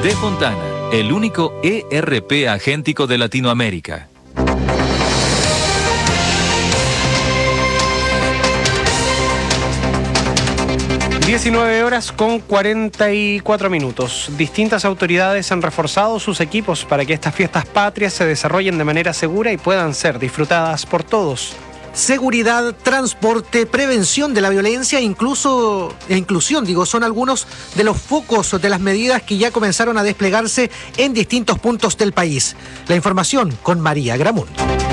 De Fontana, el único ERP agéntico de Latinoamérica. (19:44). Distintas autoridades han reforzado sus equipos para que estas fiestas patrias se desarrollen de manera segura y puedan ser disfrutadas por todos. Seguridad, transporte, prevención de la violencia e inclusión, son algunos de los focos de las medidas que ya comenzaron a desplegarse en distintos puntos del país. La información con María Gramún.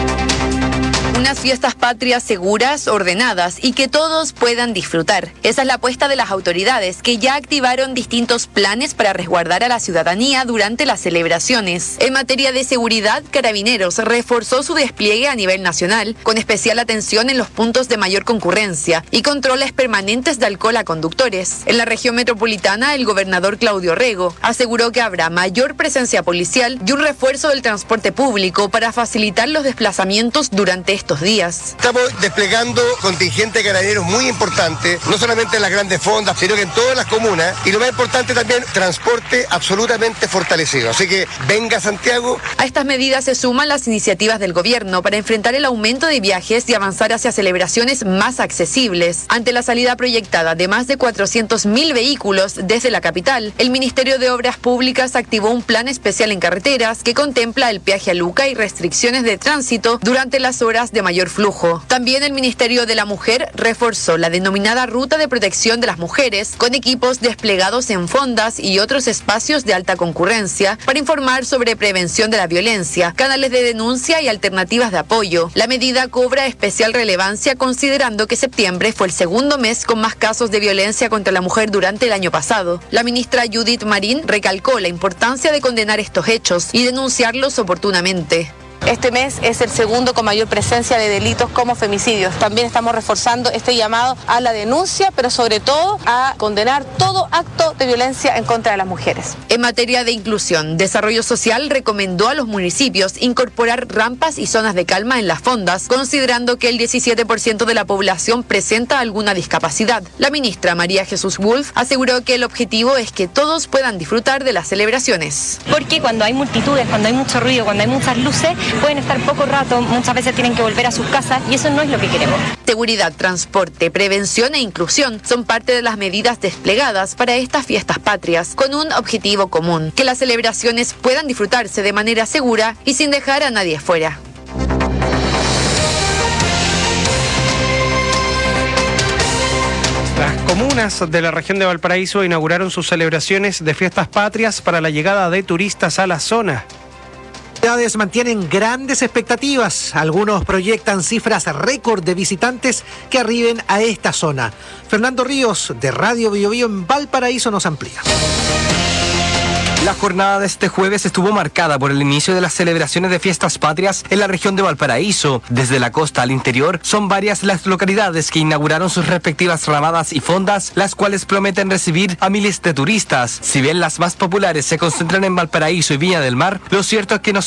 Unas fiestas patrias seguras, ordenadas y que todos puedan disfrutar. Esa es la apuesta de las autoridades, que ya activaron distintos planes para resguardar a la ciudadanía durante las celebraciones. En materia de seguridad, Carabineros reforzó su despliegue a nivel nacional, con especial atención en los puntos de mayor concurrencia y controles permanentes de alcohol a conductores. En la región metropolitana, el gobernador Claudio Rego aseguró que habrá mayor presencia policial y un refuerzo del transporte público para facilitar los desplazamientos durante estos días. Estamos desplegando contingente de carabineros muy importante, no solamente en las grandes fondas, sino que en todas las comunas, y lo más importante también, transporte absolutamente fortalecido. Así que venga Santiago. A estas medidas se suman las iniciativas del gobierno para enfrentar el aumento de viajes y avanzar hacia celebraciones más accesibles. Ante la salida proyectada de más de 400.000 vehículos desde la capital, el Ministerio de Obras Públicas activó un plan especial en carreteras que contempla el peaje a Luca y restricciones de tránsito durante las horas de mayor flujo. También el Ministerio de la Mujer reforzó la denominada Ruta de Protección de las Mujeres, con equipos desplegados en fondas y otros espacios de alta concurrencia para informar sobre prevención de la violencia, canales de denuncia y alternativas de apoyo. La medida cobra especial relevancia considerando que septiembre fue el segundo mes con más casos de violencia contra la mujer durante el año pasado. La ministra Judith Marín recalcó la importancia de condenar estos hechos y denunciarlos oportunamente. Este mes es el segundo con mayor presencia de delitos como femicidios. También estamos reforzando este llamado a la denuncia, pero sobre todo a condenar todo acto de violencia en contra de las mujeres. En materia de inclusión, Desarrollo Social recomendó a los municipios incorporar rampas y zonas de calma en las fondas, considerando que el 17% de la población presenta alguna discapacidad. La ministra María Jesús Wolf aseguró que el objetivo es que todos puedan disfrutar de las celebraciones. Porque cuando hay multitudes, cuando hay mucho ruido, cuando hay muchas luces, pueden estar poco rato, muchas veces tienen que volver a sus casas y eso no es lo que queremos. Seguridad, transporte, prevención e inclusión son parte de las medidas desplegadas para estas fiestas patrias, con un objetivo común: que las celebraciones puedan disfrutarse de manera segura y sin dejar a nadie afuera. Las comunas de la región de Valparaíso inauguraron sus celebraciones de fiestas patrias para la llegada de turistas a la zona. Las autoridades mantienen grandes expectativas. Algunos proyectan cifras récord de visitantes que arriben a esta zona. Fernando Ríos, de Radio Bio Bio en Valparaíso, nos amplía. La jornada de este jueves estuvo marcada por el inicio de las celebraciones de fiestas patrias en la región de Valparaíso. Desde la costa al interior, son varias las localidades que inauguraron sus respectivas ramadas y fondas, las cuales prometen recibir a miles de turistas. Si bien las más populares se concentran en Valparaíso y Viña del Mar, lo cierto es que no